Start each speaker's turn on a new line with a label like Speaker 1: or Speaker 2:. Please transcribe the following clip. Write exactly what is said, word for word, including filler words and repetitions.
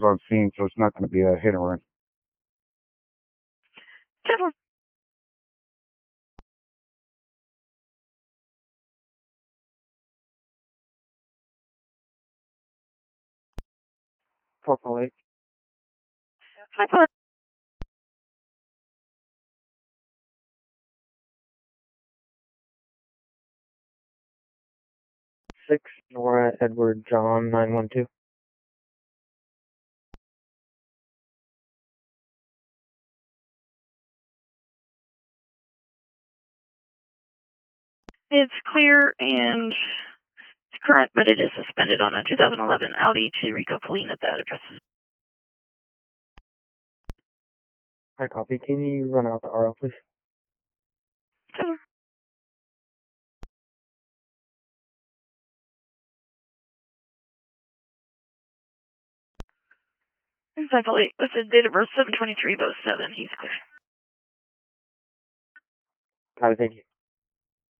Speaker 1: vehicles on scene, so it's not going to be a hit and run.
Speaker 2: Gentlemen.
Speaker 1: four four eight.
Speaker 2: five four.
Speaker 3: six, Nora Edward John, nine one two.
Speaker 2: It's clear and it's current, but it is suspended on a two thousand eleven Audi to Rico Pauline at that address.
Speaker 3: Hi, copy. Can you run out the R L, please?
Speaker 2: Sure. five four eight, with the date of birth seven twenty-three oh seven, he's clear.
Speaker 3: Copy, thank you.